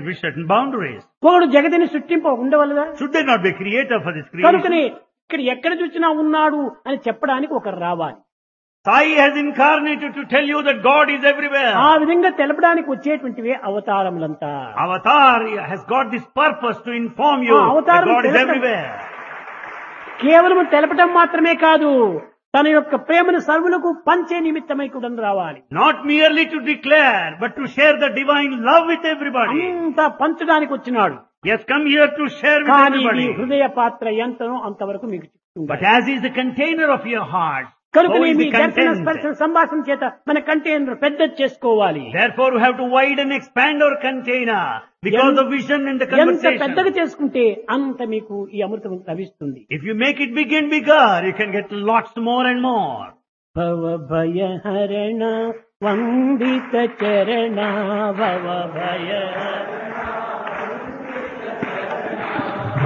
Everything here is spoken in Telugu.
with certain boundaries. ఒకడు జగతిని సృష్టింప ఉండవలదా? Should there not be a creator for this creation? కనుకనే ఇక్కడ ఎక్కడ చూసినా ఉన్నాడు అని చెప్పడానికి ఒకరు రావాలి. Sai has incarnated to tell you that God is everywhere. ఆ విధంగా తెలపడానికి వచ్చేటువంటివే అవతారములంతా. Avatar has got this purpose to inform you that God is everywhere. కేవలం తెలపడం మాత్రమే కాదు, తన యొక్క ప్రేమను సర్వులకు పంచే నిమిత్తమై కూడా రావాలి. Not merely to declare, but to share the divine love with everybody. అంతా పంచడానికి వచ్చినాడు. He has come here to share with కానీ ఈ everybody. హృదయ పాత్ర ఎంతనో అంతవరకు మీకు చెప్తుంది. But as is the container of your heart, కనుక so is మీ the దర్శన content. స్పర్శన సంభాషణ చేత మన కంటైనర్ పెద్ద చేసుకోవాలి. Therefore, we have to widen, expand our container because of vision and the ఎంత పెద్దగా conversation. చేసుకుంటే అంత మీకు ఈ అమృతం లభిస్తుంది. If you make it big and bigger, you can get lots more and more. భవ భయ హరణ వందిత చరణ భవ భయ